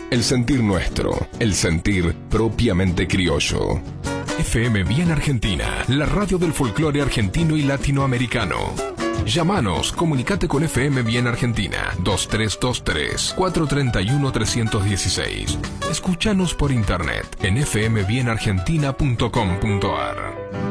El sentir nuestro, el sentir propiamente criollo. FM Bien Argentina, la radio del folclore argentino y latinoamericano. Llámanos, comunicate con FM Bien Argentina, 2323-431-316. Escúchanos por internet en fmbienargentina.com.ar.